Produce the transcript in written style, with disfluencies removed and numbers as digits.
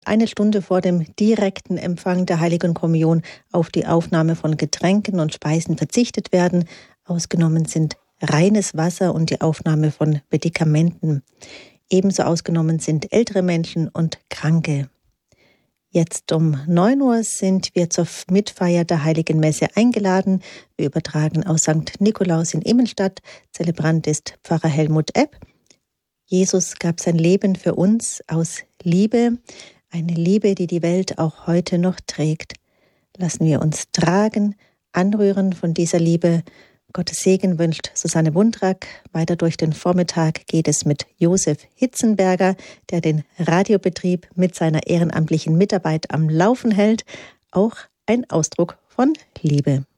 eine Stunde vor dem direkten Empfang der Heiligen Kommunion auf die Aufnahme von Getränken und Speisen verzichtet werden. Ausgenommen sind reines Wasser und die Aufnahme von Medikamenten. Ebenso ausgenommen sind ältere Menschen und Kranke. Jetzt um 9 Uhr sind wir zur Mitfeier der Heiligen Messe eingeladen. Wir übertragen aus St. Nikolaus in Immenstadt. Zelebrant ist Pfarrer Helmut Epp. Jesus gab sein Leben für uns aus Liebe, eine Liebe, die die Welt auch heute noch trägt. Lassen wir uns tragen, anrühren von dieser Liebe. Gottes Segen wünscht Susanne Wundrak. Weiter durch den Vormittag geht es mit Josef Hitzenberger, der den Radiobetrieb mit seiner ehrenamtlichen Mitarbeit am Laufen hält. Auch ein Ausdruck von Liebe.